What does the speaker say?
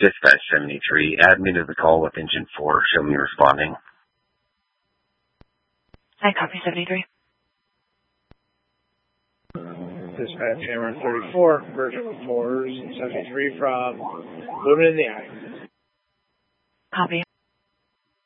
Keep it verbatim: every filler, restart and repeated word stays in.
Dispatch seventy-three, add me to the call with engine four. Show me responding. I copy seventy-three. Dispatch Cameron thirty-four, Virgin fours seventy-three from Lumen in the eye. Copy.